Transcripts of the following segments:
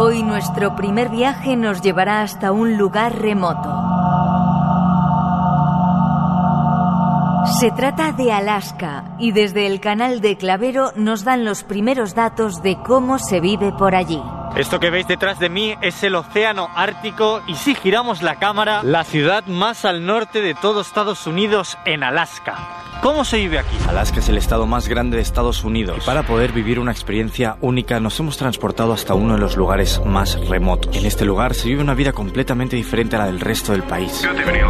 Hoy nuestro primer viaje nos llevará hasta un lugar remoto. Se trata de Alaska y desde el canal de Clavero nos dan los primeros datos de cómo se vive por allí. Esto que veis detrás de mí es el océano Ártico y si giramos la cámara, la ciudad más al norte de todo Estados Unidos, en Alaska. ¿Cómo se vive aquí? Alaska es el estado más grande de Estados Unidos y para poder vivir una experiencia única nos hemos transportado hasta uno de los lugares más remotos. En este lugar se vive una vida completamente diferente a la del resto del país.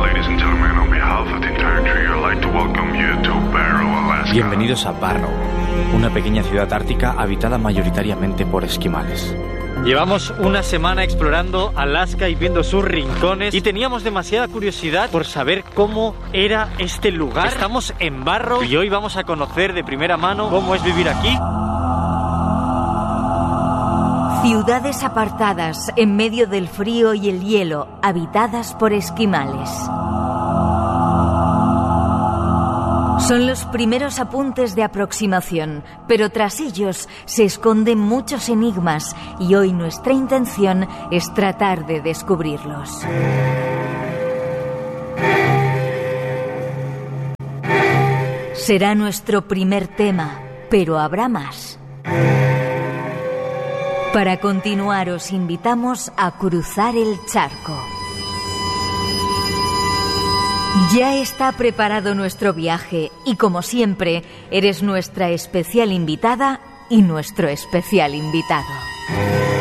Bienvenidos a Barrow, una pequeña ciudad ártica habitada mayoritariamente por esquimales. Llevamos una semana explorando Alaska y viendo sus rincones y teníamos demasiada curiosidad por saber cómo era este lugar. Estamos en Barrow y hoy vamos a conocer de primera mano cómo es vivir aquí. Ciudades apartadas en medio del frío y el hielo, habitadas por esquimales. Son los primeros apuntes de aproximación, pero tras ellos se esconden muchos enigmas y hoy nuestra intención es tratar de descubrirlos. Será nuestro primer tema, pero habrá más. Para continuar os invitamos a cruzar el charco. Ya está preparado nuestro viaje y, como siempre, eres nuestra especial invitada y nuestro especial invitado.